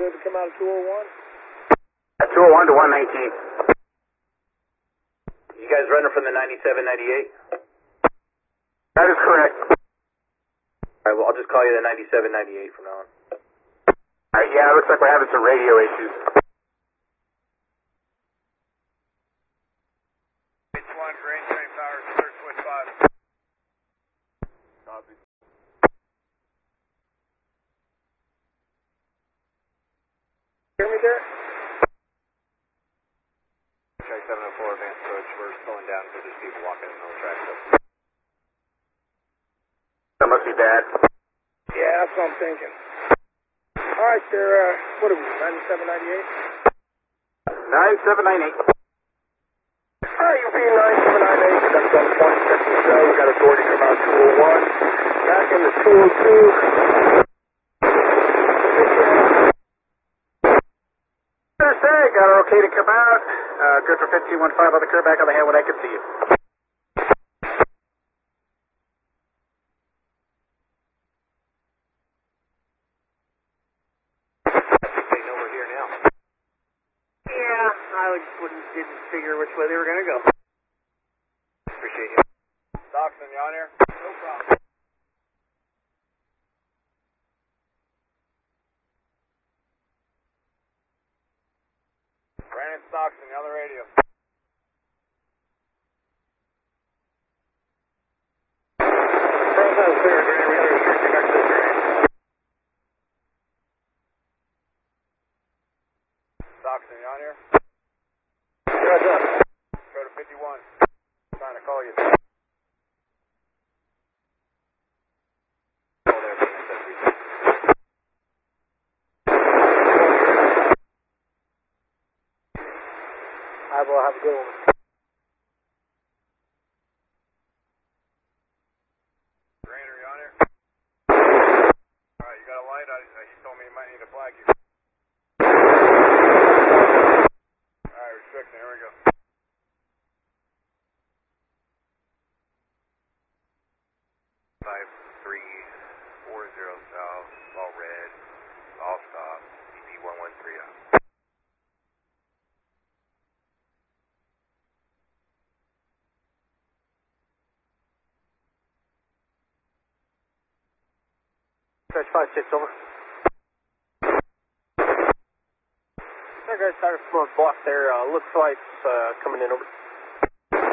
clear to come out of 201? 201 to 119. You guys running from the 9798? That is correct. Alright, well, I'll just call you the 9798 from now on. Alright, yeah, it looks like we're having some radio issues. H1, Green Train Power, clear switch 5. Copy. Hear me there? Track 704, advanced approach. We're slowing down because there's people walking in the track. That must be bad. Yeah, that's what I'm thinking. Alright, sir, what are we, 9798? 9798. Alright, UP 9798, that's on 26th show. We got authority to come out 201. Back in the 202. Understand, got her okay to come out. Good for 1515 on the curb, back on the hand when I can see you. Didn't figure which way they were going to go. Appreciate you. Stockton, you on here? No problem. Brandon Stockton, you on the radio. Brandon, clear. Green, we got a connect to the green. Stockton, you on here? Go to 51. Trying to call you. I will have a good one. Rainer, you on here? Alright, you got a light? She told me you might need to flag you. Alright, restriction, here we go. 5340 south, all red, all stop, CP 113 out. Stretch 56 over. There guys, Tiger Smoke block there, looks like it's coming in over.